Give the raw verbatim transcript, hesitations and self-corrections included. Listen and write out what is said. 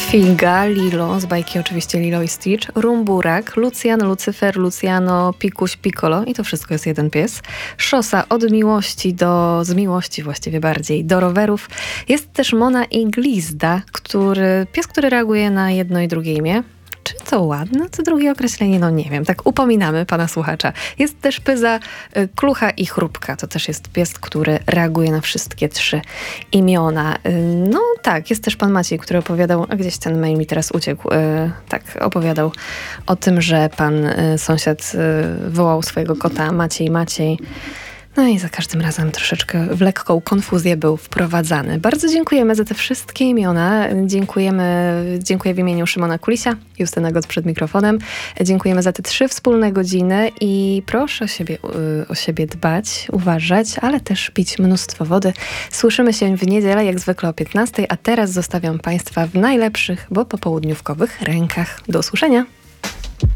Figa, Lilo, z bajki oczywiście Lilo i Stitch, Rumburak, Lucjan, Lucyfer, Luciano, Pikuś, Piccolo i to wszystko jest jeden pies. Szosa od miłości do, z miłości właściwie bardziej, do rowerów. Jest też Mona i Glizda, który, pies, który reaguje na jedno i drugie imię. Czy to ładne, to drugie określenie? No nie wiem, tak upominamy pana słuchacza. Jest też Pyza, Klucha i Chrupka. To też jest pies, który reaguje na wszystkie trzy imiona. No tak, jest też pan Maciej, który opowiadał, a gdzieś ten mail mi teraz uciekł, tak, opowiadał o tym, że pan sąsiad wołał swojego kota Maciej, Maciej. No i za każdym razem troszeczkę w lekką konfuzję był wprowadzany. Bardzo dziękujemy za te wszystkie imiona. Dziękujemy, dziękuję w imieniu Szymona Kulisia, Justyna Goc przed mikrofonem. Dziękujemy za te trzy wspólne godziny i proszę o siebie, o siebie dbać, uważać, ale też pić mnóstwo wody. Słyszymy się w niedzielę, jak zwykle o piętnastej, a teraz zostawiam Państwa w najlepszych, bo popołudniówkowych rękach. Do usłyszenia.